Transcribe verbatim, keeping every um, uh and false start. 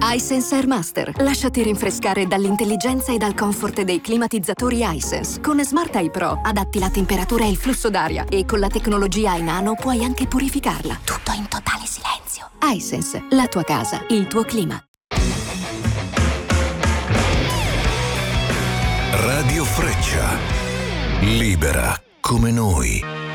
iSense Airmaster. Lasciati rinfrescare dall'intelligenza e dal comfort dei climatizzatori iSense. Con Smart Eye Pro adatti la temperatura e il flusso d'aria e con la tecnologia iNano puoi anche purificarla. Tutto in totale silenzio. iSense, la tua casa, il tuo clima. Radio Freccia. Libera come noi.